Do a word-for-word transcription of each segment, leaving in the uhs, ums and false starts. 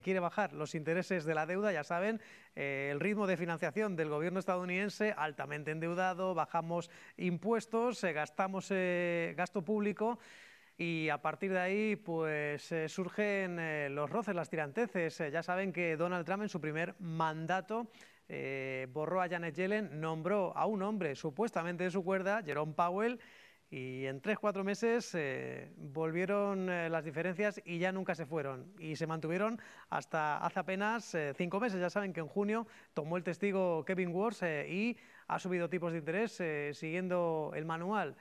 quiere bajar los intereses de la deuda, ya saben, eh, el ritmo de financiación del gobierno estadounidense altamente endeudado, bajamos impuestos, eh, gastamos eh, gasto público y a partir de ahí pues eh, surgen eh, los roces, las tiranteces. Eh, ya saben que Donald Trump en su primer mandato eh, borró a Janet Yellen, nombró a un hombre supuestamente de su cuerda, Jerome Powell, y en tres, cuatro meses eh, volvieron eh, las diferencias y ya nunca se fueron. Y se mantuvieron hasta hace apenas eh, cinco meses. Ya saben que en junio tomó el testigo Kevin Warsh eh, y ha subido tipos de interés eh, siguiendo el manual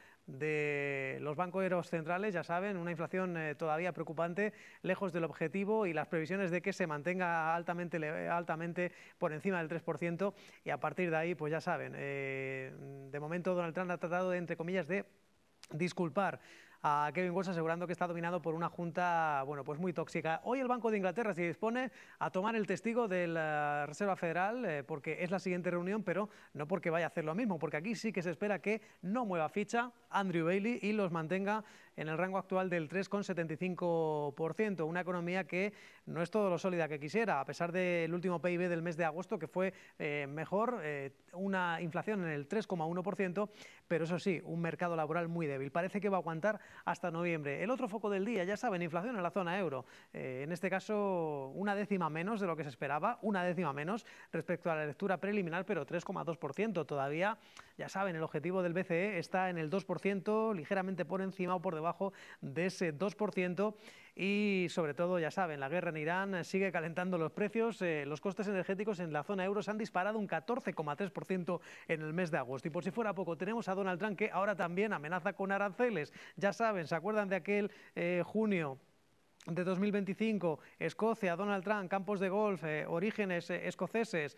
de los bancos centrales, ya saben, una inflación eh, todavía preocupante, lejos del objetivo y las previsiones de que se mantenga altamente, altamente por encima del tres por ciento y a partir de ahí, pues ya saben, eh, de momento Donald Trump ha tratado de, entre comillas, de disculpar a Kevin Warsh asegurando que está dominado por una junta, bueno, pues muy tóxica. Hoy el Banco de Inglaterra se dispone a tomar el testigo de la Reserva Federal eh, porque es la siguiente reunión, pero no porque vaya a hacer lo mismo, porque aquí sí que se espera que no mueva ficha Andrew Bailey y los mantenga en el rango actual del tres coma setenta y cinco por ciento, una economía que no es todo lo sólida que quisiera, a pesar del último P I B del mes de agosto, que fue eh, mejor, eh, una inflación en el tres coma uno por ciento, pero eso sí, un mercado laboral muy débil. Parece que va a aguantar hasta noviembre. El otro foco del día, ya saben, inflación en la zona euro. Eh, en este caso, una décima menos de lo que se esperaba, una décima menos respecto a la lectura preliminar, pero tres coma dos por ciento. Todavía, ya saben, el objetivo del B C E está en el dos por ciento, ligeramente por encima o por debajo de ese dos por ciento. Y sobre todo, ya saben, la guerra en Irán sigue calentando los precios. Eh, los costes energéticos en la zona euro se han disparado un catorce coma tres por ciento en el mes de agosto. Y por si fuera poco, tenemos a Donald Trump que ahora también amenaza con aranceles. Ya saben, ¿se acuerdan de aquel eh, junio de dos mil veinticinco? Escocia, Donald Trump, campos de golf, eh, orígenes eh, escoceses.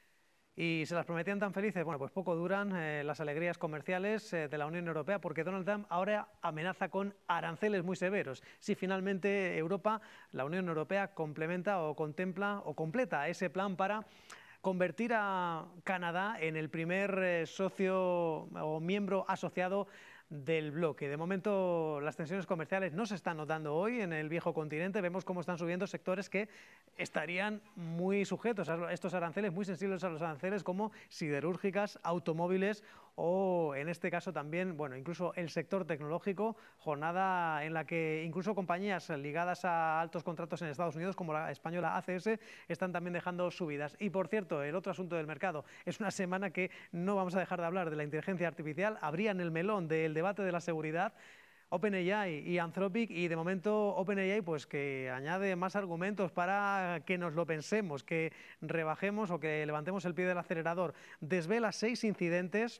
Y se las prometían tan felices. Bueno, pues poco duran eh, las alegrías comerciales eh, de la Unión Europea, porque Donald Trump ahora amenaza con aranceles muy severos. Si finalmente Europa, la Unión Europea, complementa o contempla o completa ese plan para convertir a Canadá en el primer eh, socio o miembro asociado del bloque. De momento las tensiones comerciales no se están notando hoy en el viejo continente. Vemos cómo están subiendo sectores que estarían muy sujetos a estos aranceles, muy sensibles a los aranceles, como siderúrgicas, automóviles o en este caso también, bueno, incluso el sector tecnológico, jornada en la que incluso compañías ligadas a altos contratos en Estados Unidos como la española A C S están también dejando subidas. Y por cierto, el otro asunto del mercado, es una semana que no vamos a dejar de hablar de la inteligencia artificial. Abrían el melón del debate de la seguridad OpenAI y Anthropic, y de momento OpenAI pues que añade más argumentos para que nos lo pensemos, que rebajemos o que levantemos el pie del acelerador. Desvela seis incidentes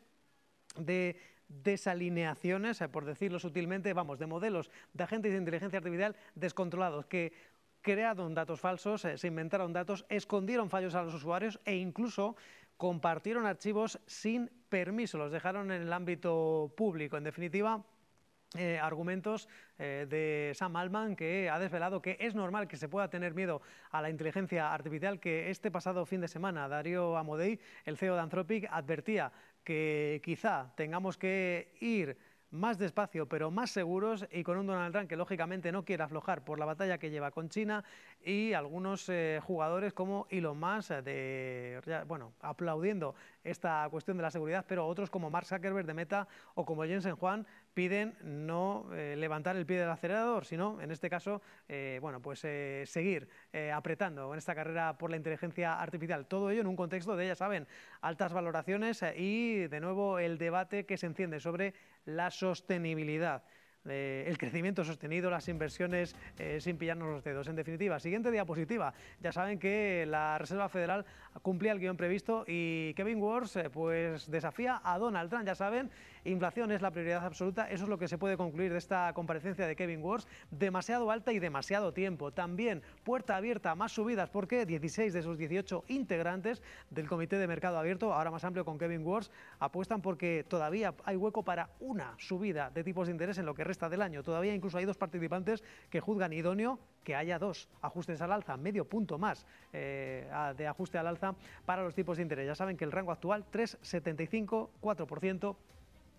de desalineaciones, por decirlo sutilmente, vamos, de modelos de agentes de inteligencia artificial descontrolados que crearon datos falsos, eh, se inventaron datos, escondieron fallos a los usuarios e incluso compartieron archivos sin permiso, los dejaron en el ámbito público. En definitiva, Eh, argumentos eh, de Sam Altman, que ha desvelado que es normal que se pueda tener miedo a la inteligencia artificial, que este pasado fin de semana Darío Amodei, el C E O de Anthropic, advertía que quizá tengamos que ir más despacio pero más seguros, y con un Donald Trump que lógicamente no quiere aflojar por la batalla que lleva con China, y algunos eh, jugadores como Elon Musk de, bueno, aplaudiendo esta cuestión de la seguridad, pero otros como Mark Zuckerberg de Meta o como Jensen Huang piden no eh, levantar el pie del acelerador, sino en este caso eh, bueno, pues eh, seguir eh, apretando en esta carrera por la inteligencia artificial. Todo ello en un contexto de, ya saben, altas valoraciones eh, y de nuevo el debate que se enciende sobre la sostenibilidad. Eh, el crecimiento sostenido, las inversiones eh, sin pillarnos los dedos. En definitiva, siguiente diapositiva. Ya saben que la Reserva Federal cumplía el guión previsto y Kevin Warsh eh, pues desafía a Donald Trump. Ya saben, inflación es la prioridad absoluta. Eso es lo que se puede concluir de esta comparecencia de Kevin Warsh. Demasiado alta y demasiado tiempo. También puerta abierta a más subidas, porque dieciséis de sus dieciocho integrantes del Comité de Mercado Abierto, ahora más amplio con Kevin Warsh, apuestan porque todavía hay hueco para una subida de tipos de interés en lo que resta del año. Todavía incluso hay dos participantes que juzgan idóneo que haya dos ajustes al alza, medio punto más eh, de ajuste al alza para los tipos de interés. Ya saben que el rango actual tres coma setenta y cinco, cuatro por ciento.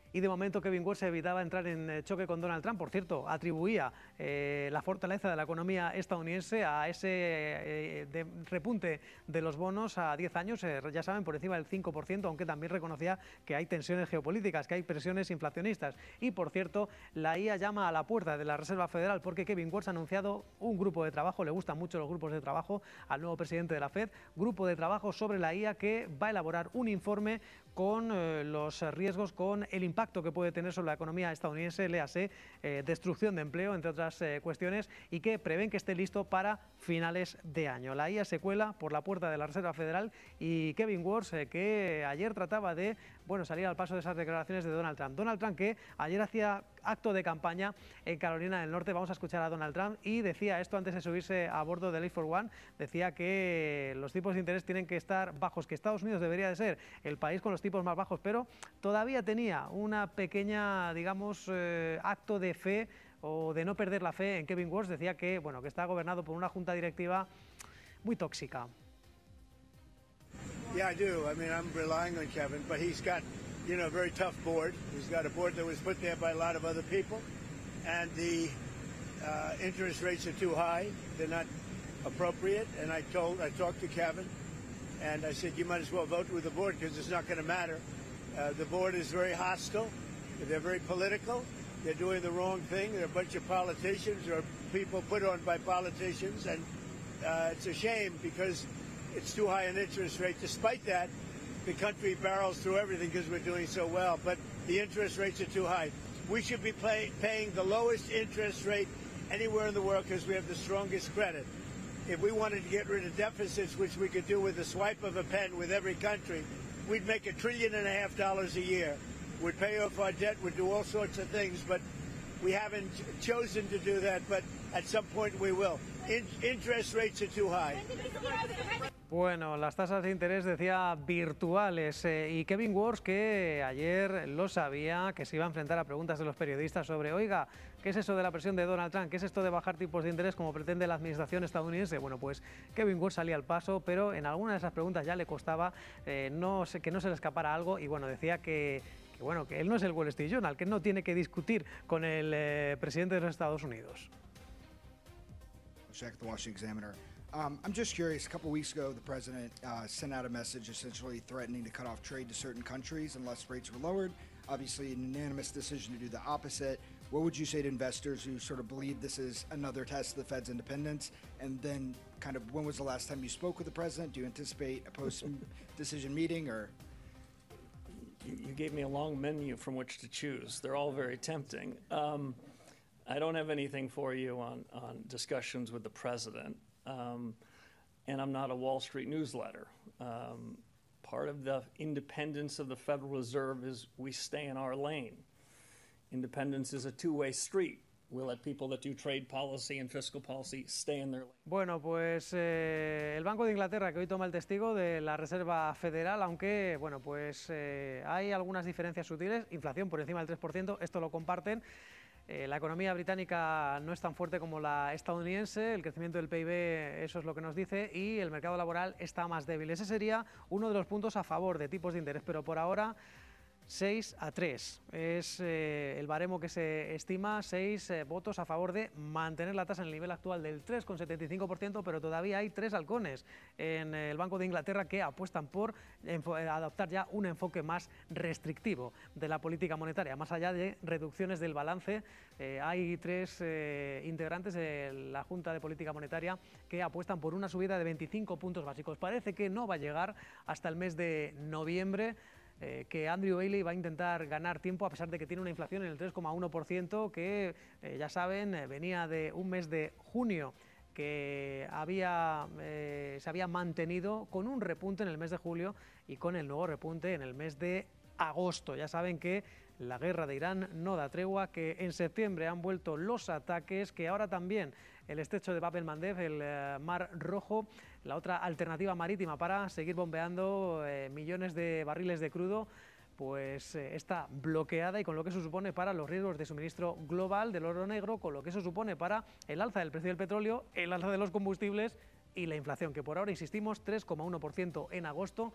Y de momento Kevin Warsh evitaba entrar en choque con Donald Trump. Por cierto, atribuía eh, la fortaleza de la economía estadounidense a ese eh, de repunte de los bonos a diez años, eh, ya saben, por encima del cinco por ciento, aunque también reconocía que hay tensiones geopolíticas, que hay presiones inflacionistas. Y por cierto, la I A llama a la puerta de la Reserva Federal porque Kevin Warsh ha anunciado un grupo de trabajo, le gustan mucho los grupos de trabajo al nuevo presidente de la Fed, grupo de trabajo sobre la I A que va a elaborar un informe con eh, los riesgos, con el impacto que puede tener sobre la economía estadounidense, léase, eh, destrucción de empleo, entre otras eh, cuestiones, y que prevén que esté listo para finales de año. La I A se cuela por la puerta de la Reserva Federal y Kevin Warsh, eh, que ayer trataba de bueno, salir al paso de esas declaraciones de Donald Trump. Donald Trump que ayer hacía acto de campaña en Carolina del Norte. Vamos a escuchar a Donald Trump y decía esto antes de subirse a bordo del Air Force One. Decía que los tipos de interés tienen que estar bajos, que Estados Unidos debería de ser el país con los tipos más bajos, pero todavía tenía una pequeña, digamos, eh, acto de fe o de no perder la fe en Kevin Warsh. Decía que, bueno, que está gobernado por una junta directiva muy tóxica. Yeah, I do. I mean, I'm relying on Kevin, but he's got, you know, a very tough board. He's got a board that was put there by a lot of other people, and the uh, interest rates are too high. They're not appropriate. And I told, I talked to Kevin, and I said, you might as well vote with the board because it's not going to matter. Uh, the board is very hostile. They're very political. They're doing the wrong thing. They're a bunch of politicians or people put on by politicians, and uh, it's a shame because it's too high an interest rate. Despite that, the country barrels through everything because we're doing so well, but the interest rates are too high. We should be pay, paying the lowest interest rate anywhere in the world because we have the strongest credit. If we wanted to get rid of deficits, which we could do with the swipe of a pen with every country, we'd make a trillion and a half dollars a year. We'd pay off our debt, we'd do all sorts of things, but we haven't chosen to do that, but at some point we will. In interest rates are too high. Bueno, las tasas de interés, decía, virtuales. Eh, y Kevin Warsh, que ayer lo sabía, que se iba a enfrentar a preguntas de los periodistas sobre, oiga, ¿qué es eso de la presión de Donald Trump? ¿Qué es esto de bajar tipos de interés como pretende la administración estadounidense? Bueno, pues Kevin Warsh salía al paso, pero en alguna de esas preguntas ya le costaba eh, no, que no se le escapara algo. Y bueno, decía que, que, bueno, que él no es el Wall Street Journal, que no tiene que discutir con el eh, presidente de los Estados Unidos. Check the Washington Examiner. Um, I'm just curious, a couple weeks ago, the president uh, sent out a message essentially threatening to cut off trade to certain countries unless rates were lowered. Obviously, an unanimous decision to do the opposite. What would you say to investors who sort of believe this is another test of the Fed's independence? And then kind of when was the last time you spoke with the president? Do you anticipate a post-decision meeting or? You gave me a long menu from which to choose. They're all very tempting. Um, I don't have anything for you on, on discussions with the president. Um, and I'm not a Wall Street newsletter. Um, part of the independence of the Federal Reserve is we stay in our lane. Independence is a two-way street. We let people that do trade policy and fiscal policy stay in their lane. Bueno, pues eh, el Banco de Inglaterra, que hoy toma el testigo de la Reserva Federal, aunque bueno, pues eh, hay algunas diferencias sutiles. Inflación por encima del tres por ciento, esto lo comparten. Eh, la economía británica no es tan fuerte como la estadounidense, el crecimiento del P I B, eso es lo que nos dice, y el mercado laboral está más débil. Ese sería uno de los puntos a favor de tipos de interés, pero por ahora seis a tres es eh, el baremo que se estima, seis eh, votos a favor de mantener la tasa en el nivel actual del tres coma setenta y cinco por ciento, pero todavía hay tres halcones en el Banco de Inglaterra que apuestan por adoptar ya un enfoque más restrictivo de la política monetaria, más allá de reducciones del balance. Eh, hay tres eh, integrantes de la Junta de Política Monetaria que apuestan por una subida de veinticinco puntos básicos. Parece que no va a llegar hasta el mes de noviembre. Eh, que Andrew Bailey va a intentar ganar tiempo a pesar de que tiene una inflación en el tres coma uno por ciento que, eh, ya saben, eh, venía de un mes de junio que había, eh, se había mantenido con un repunte en el mes de julio y con el nuevo repunte en el mes de agosto. Ya saben que la guerra de Irán no da tregua, que en septiembre han vuelto los ataques, que ahora también el estrecho de Bab el-Mandeb, el eh, Mar Rojo, la otra alternativa marítima para seguir bombeando eh, millones de barriles de crudo, pues eh, está bloqueada, y con lo que eso supone para los riesgos de suministro global del oro negro, con lo que eso supone para el alza del precio del petróleo, el alza de los combustibles y la inflación, que por ahora insistimos tres coma uno por ciento en agosto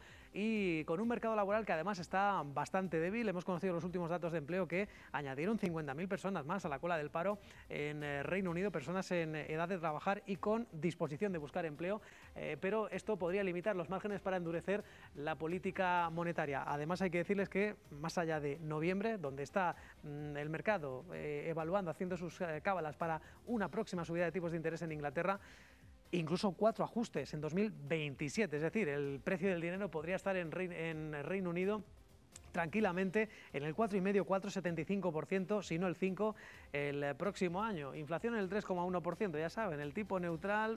y con un mercado laboral que además está bastante débil. Hemos conocido los últimos datos de empleo que añadieron cincuenta mil personas más a la cola del paro en Reino Unido, personas en edad de trabajar y con disposición de buscar empleo, eh, pero esto podría limitar los márgenes para endurecer la política monetaria. Además hay que decirles que más allá de noviembre, donde está mmm, el mercado eh, evaluando, haciendo sus eh, cábalas para una próxima subida de tipos de interés en Inglaterra, incluso cuatro ajustes en dos mil veintisiete, es decir, el precio del dinero podría estar en, Re en Reino Unido tranquilamente en el cuatro coma cinco, cuatro coma setenta y cinco por ciento, si no el cinco por ciento el próximo año. Inflación en el tres coma uno por ciento, ya saben, el tipo neutral.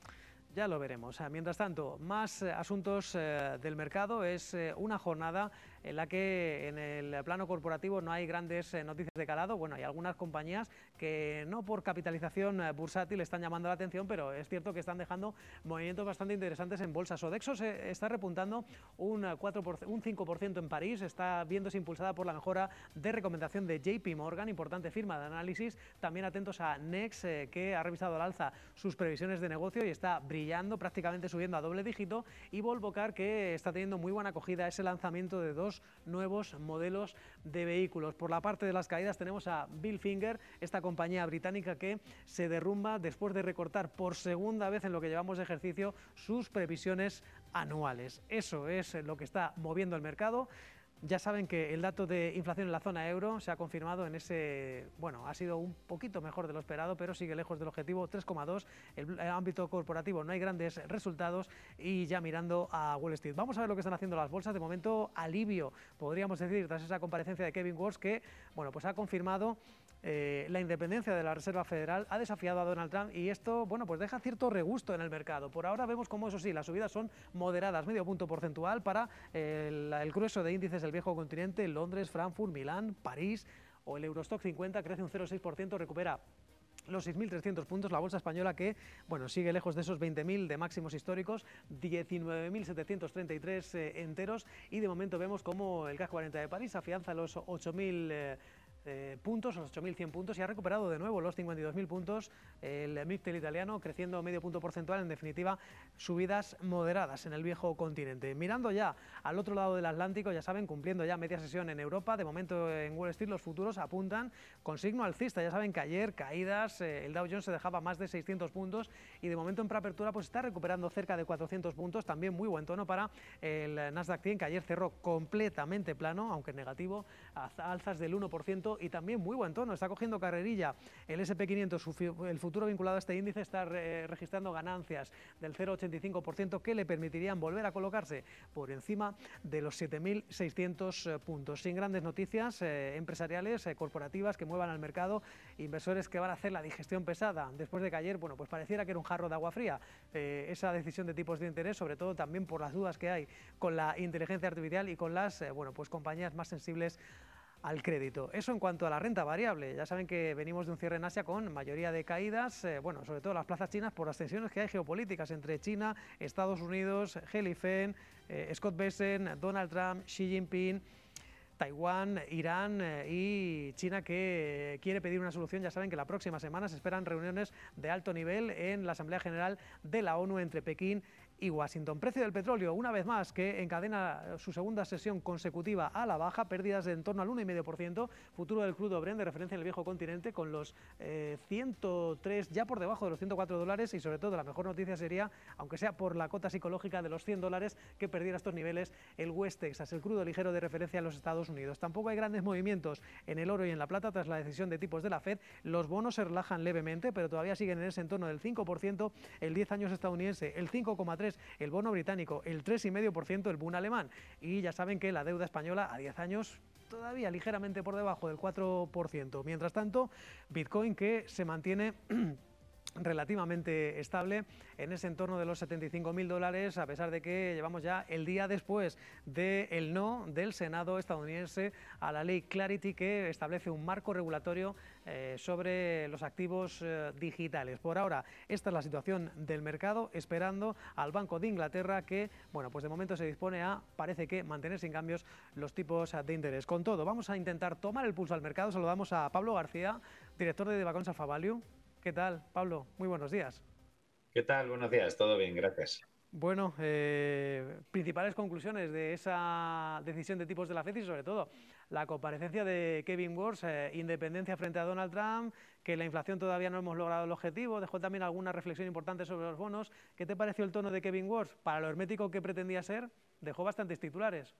Ya lo veremos. Mientras tanto, más eh, asuntos eh, del mercado. Es eh, una jornada en la que en el plano corporativo no hay grandes eh, noticias de calado. Bueno, hay algunas compañías que no por capitalización eh, bursátil están llamando la atención, pero es cierto que están dejando movimientos bastante interesantes en bolsa. Sodexo se está repuntando un, cuatro por ciento, un cinco por ciento en París, está viéndose impulsada por la mejora de recomendación de J P Morgan, importante firma de análisis. También atentos a Next, eh, que ha revisado al alza sus previsiones de negocio y está brillando, prácticamente subiendo a doble dígito, y Volvo Car, que está teniendo muy buena acogida ese lanzamiento de dos nuevos modelos de vehículos. Por la parte de las caídas tenemos a Bilfinger, esta compañía británica que se derrumba después de recortar por segunda vez en lo que llevamos de ejercicio sus previsiones anuales. Eso es lo que está moviendo el mercado. Ya saben que el dato de inflación en la zona euro se ha confirmado en ese, bueno, ha sido un poquito mejor de lo esperado, pero sigue lejos del objetivo, tres coma dos. El, el ámbito corporativo no hay grandes resultados y ya mirando a Wall Street. Vamos a ver lo que están haciendo las bolsas. De momento, alivio, podríamos decir, tras esa comparecencia de Kevin Warsh, que, bueno, pues ha confirmado Eh, la independencia de la Reserva Federal, ha desafiado a Donald Trump y esto, bueno, pues deja cierto regusto en el mercado. Por ahora vemos como, eso sí, las subidas son moderadas, medio punto porcentual para el, el grueso de índices del viejo continente. Londres, Frankfurt, Milán, París o el Eurostock cincuenta crece un cero coma seis por ciento, recupera los seis mil trescientos puntos. La bolsa española, que, bueno, sigue lejos de esos veinte mil de máximos históricos, diecinueve mil setecientos treinta y tres eh, enteros, y de momento vemos como el CAC cuarenta de París afianza los ocho mil eh, Eh, puntos, los ocho mil cien puntos, y ha recuperado de nuevo los cincuenta y dos mil puntos el MIPTEL italiano, creciendo medio punto porcentual. En definitiva, subidas moderadas en el viejo continente. Mirando ya al otro lado del Atlántico, ya saben, cumpliendo ya media sesión en Europa, de momento en Wall Street los futuros apuntan con signo alcista. Ya saben que ayer caídas, eh, el Dow Jones se dejaba más de seiscientos puntos y de momento en preapertura pues está recuperando cerca de cuatrocientos puntos. También muy buen tono para el Nasdaq cien, que ayer cerró completamente plano, aunque negativo, alzas del uno por ciento. Y también muy buen tono, está cogiendo carrerilla el ese and pe quinientos, el futuro vinculado a este índice está re registrando ganancias del cero coma ochenta y cinco por ciento que le permitirían volver a colocarse por encima de los siete mil seiscientos puntos. Sin grandes noticias eh, empresariales, eh, corporativas que muevan al mercado, inversores que van a hacer la digestión pesada después de que ayer, bueno, pues pareciera que era un jarro de agua fría eh, esa decisión de tipos de interés, sobre todo también por las dudas que hay con la inteligencia artificial y con las eh, bueno, pues compañías más sensibles al crédito. Eso en cuanto a la renta variable. Ya saben que venimos de un cierre en Asia con mayoría de caídas, eh, bueno, sobre todo las plazas chinas, por las tensiones que hay geopolíticas entre China, Estados Unidos, He Feng, eh, Scott Bessent, Donald Trump, Xi Jinping, Taiwán, Irán eh, y China, que quiere pedir una solución. Ya saben que la próxima semana se esperan reuniones de alto nivel en la Asamblea General de la ONU entre Pekín y Washington. Precio del petróleo, una vez más, que encadena su segunda sesión consecutiva a la baja, pérdidas de en torno al uno coma cinco por ciento. Futuro del crudo Brent, de referencia en el viejo continente, con los eh, ciento tres, ya por debajo de los ciento cuatro dólares, y sobre todo la mejor noticia sería, aunque sea por la cota psicológica de los cien dólares, que perdiera estos niveles el West Texas, el crudo ligero de referencia en los Estados Unidos. Tampoco hay grandes movimientos en el oro y en la plata tras la decisión de tipos de la Fed. Los bonos se relajan levemente, pero todavía siguen en ese entorno del cinco por ciento, el diez años estadounidense, el cinco coma tres por ciento, el bono británico, el tres coma cinco por ciento, el Bund alemán. Y ya saben que la deuda española a diez años todavía ligeramente por debajo del cuatro por ciento. Mientras tanto, Bitcoin, que se mantiene relativamente estable en ese entorno de los setenta y cinco mil dólares, a pesar de que llevamos ya el día después del no del Senado estadounidense a la ley Clarity, que establece un marco regulatorio eh, sobre los activos eh, digitales. Por ahora, esta es la situación del mercado, esperando al Banco de Inglaterra, que, bueno, pues de momento se dispone a, parece que, mantener sin cambios los tipos de interés. Con todo, vamos a intentar tomar el pulso al mercado. Saludamos a Pablo García, director de Devacons Alpha Value. ¿Qué tal, Pablo? Muy buenos días. ¿Qué tal? Buenos días. Todo bien, gracias. Bueno, eh, principales conclusiones de esa decisión de tipos de la F E D y sobre todo la comparecencia de Kevin Warsh, eh, independencia frente a Donald Trump, que la inflación todavía no hemos logrado el objetivo, dejó también alguna reflexión importante sobre los bonos. ¿Qué te pareció el tono de Kevin Warsh? Para lo hermético que pretendía ser, dejó bastantes titulares.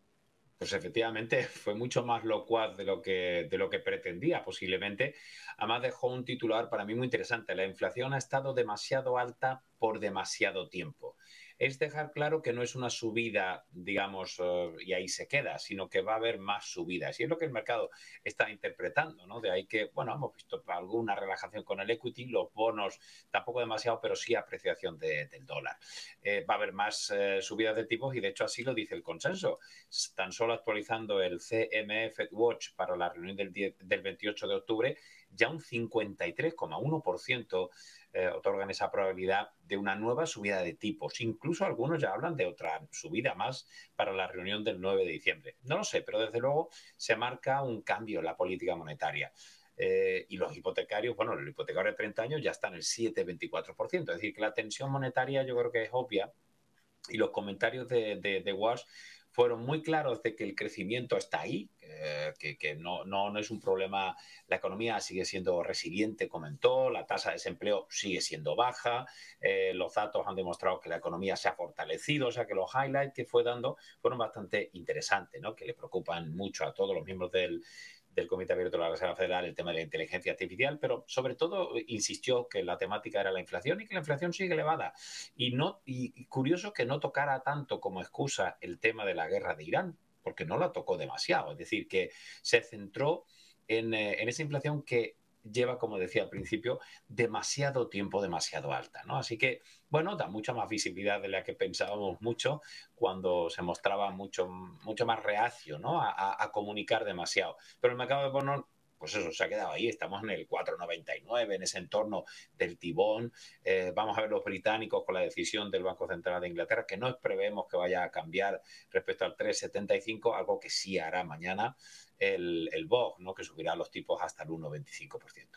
Pues efectivamente fue mucho más locuaz de lo que, de lo que pretendía, posiblemente. Además dejó un titular para mí muy interesante. La inflación ha estado demasiado alta por demasiado tiempo. Es dejar claro que no es una subida, digamos, uh, y ahí se queda, sino que va a haber más subidas. Y es lo que el mercado está interpretando, ¿no? De ahí que, bueno, hemos visto alguna relajación con el equity, los bonos tampoco demasiado, pero sí apreciación de, del dólar. Eh, va a haber más eh, subidas de tipos y de hecho así lo dice el consenso. Tan solo actualizando el C M E Fed Watch para la reunión del, diez, del veintiocho de octubre, ya un cincuenta y tres coma uno por ciento eh, otorgan esa probabilidad de una nueva subida de tipos. Incluso algunos ya hablan de otra subida más para la reunión del nueve de diciembre. No lo sé, pero desde luego se marca un cambio en la política monetaria. Eh, y los hipotecarios, bueno, el hipotecario de treinta años ya está en el siete coma veinticuatro por ciento. Es decir, que la tensión monetaria yo creo que es obvia y los comentarios de, de, de Walsh fueron muy claros de que el crecimiento está ahí, eh, que, que no, no, no es un problema, la economía sigue siendo resiliente, comentó, la tasa de desempleo sigue siendo baja, eh, los datos han demostrado que la economía se ha fortalecido, o sea que los highlights que fue dando fueron bastante interesantes, ¿no? Que le preocupan mucho a todos los miembros del, del Comité Abierto de la Reserva Federal el tema de la inteligencia artificial, pero sobre todo insistió que la temática era la inflación y que la inflación sigue elevada. Y, no, y, y curioso que no tocara tanto como excusa el tema de la guerra de Irán, porque no la tocó demasiado. Es decir, que se centró en, eh, en esa inflación que lleva, como decía al principio, demasiado tiempo, demasiado alta, ¿no? Así que, bueno, da mucha más visibilidad de la que pensábamos mucho cuando se mostraba mucho, mucho más reacio, ¿no? A, a, a comunicar demasiado. Pero el mercado de bonos, pues eso, se ha quedado ahí. Estamos en el cuatro coma noventa y nueve, en ese entorno del tibón. Eh, vamos a ver los británicos con la decisión del Banco Central de Inglaterra, que no prevemos que vaya a cambiar respecto al tres coma setenta y cinco, algo que sí hará mañana el, el B O C, ¿no? Que subirá los tipos hasta el uno coma veinticinco por ciento.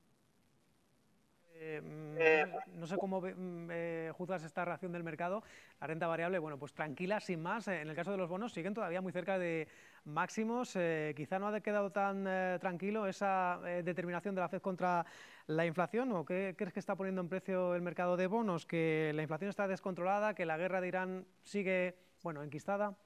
Eh, no, sé, no sé cómo eh, juzgas esta reacción del mercado. La renta variable, bueno, pues tranquila, sin más. En el caso de los bonos, siguen todavía muy cerca de máximos. Eh, quizá no ha quedado tan eh, tranquilo esa eh, determinación de la F E D contra la inflación. ¿O qué crees que está poniendo en precio el mercado de bonos? ¿Que la inflación está descontrolada? ¿Que la guerra de Irán sigue, bueno, enquistada?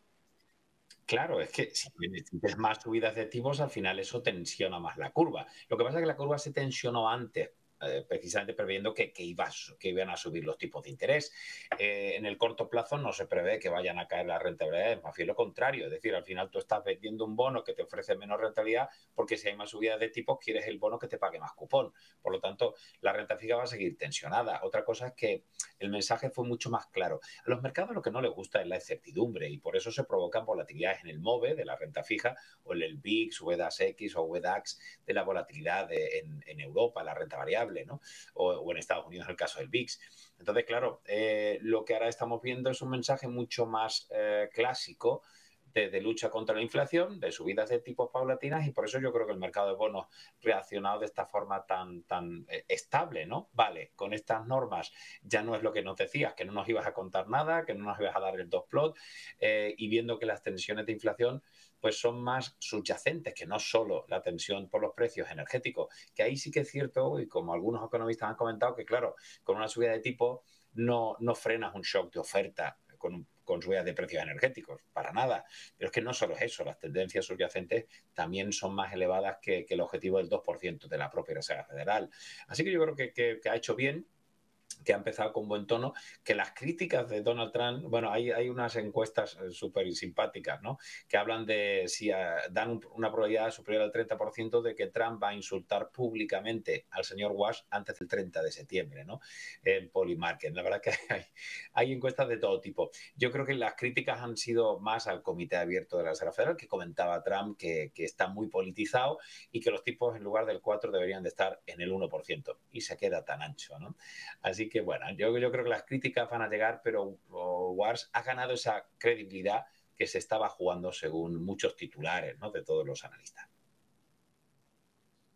Claro, es que si tienes más subidas de tipos, al final eso tensiona más la curva. Lo que pasa es que la curva se tensionó antes, eh, precisamente previendo que, que, iba, que iban a subir los tipos de interés. Eh, en el corto plazo no se prevé que vayan a caer las rentabilidades, más bien lo contrario. Es decir, al final tú estás vendiendo un bono que te ofrece menos rentabilidad porque si hay más subidas de tipos, quieres el bono que te pague más cupón. Por lo tanto, la renta fija va a seguir tensionada. Otra cosa es que el mensaje fue mucho más claro. A los mercados lo que no les gusta es la incertidumbre y por eso se provocan volatilidades en el MOVE de la renta fija o en el V I X, VEDAX X o VEDAX de la volatilidad de, en, en Europa, la renta variable, ¿no? O, o en Estados Unidos en el caso del V I X. Entonces, claro, eh, lo que ahora estamos viendo es un mensaje mucho más eh, clásico de, de lucha contra la inflación, de subidas de tipos paulatinas y por eso yo creo que el mercado de bonos reaccionado de esta forma tan, tan eh, estable, ¿no? Vale, con estas normas ya no es lo que nos decías, que no nos ibas a contar nada, que no nos ibas a dar el dot plot eh, y viendo que las tensiones de inflación pues son más subyacentes, que no solo la tensión por los precios energéticos, que ahí sí que es cierto, y como algunos economistas han comentado, que claro, con una subida de tipo no, no frenas un shock de oferta con un con subidas de precios energéticos, para nada. Pero es que no solo es eso, las tendencias subyacentes también son más elevadas que, que el objetivo del dos por ciento de la propia Reserva Federal. Así que yo creo que, que, que ha hecho bien, que ha empezado con buen tono, que las críticas de Donald Trump, bueno, hay, hay unas encuestas súper simpáticas, ¿no? Que hablan de si uh, dan un, una probabilidad superior al treinta por ciento de que Trump va a insultar públicamente al señor Walsh antes del treinta de septiembre, ¿no? En Polymarket. La verdad que hay, hay encuestas de todo tipo. Yo creo que las críticas han sido más al Comité Abierto de la Reserva Federal, que comentaba Trump que, que está muy politizado y que los tipos en lugar del cuatro deberían de estar en el uno por ciento. Y se queda tan ancho, ¿no? Así que bueno, yo, yo creo que las críticas van a llegar, pero Walsh ha ganado esa credibilidad que se estaba jugando según muchos titulares, ¿no? De todos los analistas.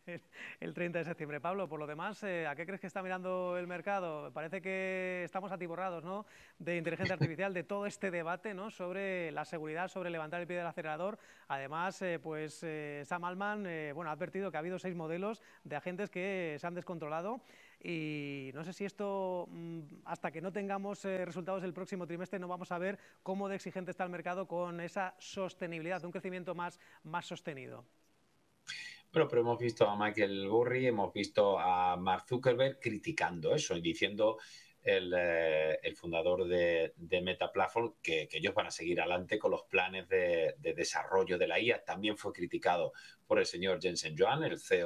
el, el treinta de septiembre. Pablo, por lo demás, eh, ¿a qué crees que está mirando el mercado? Parece que estamos atiborrados, ¿no?, de inteligencia artificial, de todo este debate, ¿no?, sobre la seguridad, sobre levantar el pie del acelerador. Además, eh, pues eh, Sam Altman eh, bueno, ha advertido que ha habido seis modelos de agentes que se han descontrolado. Y no sé si esto, hasta que no tengamos eh, resultados del próximo trimestre, no vamos a ver cómo de exigente está el mercado con esa sostenibilidad, un crecimiento más, más sostenido. Bueno, pero hemos visto a Michael Burry, hemos visto a Mark Zuckerberg criticando eso y diciendo el, eh, el fundador de, de Meta Platform que, que ellos van a seguir adelante con los planes de, de desarrollo de la I A. También fue criticado por el señor Jensen Huang, el C E O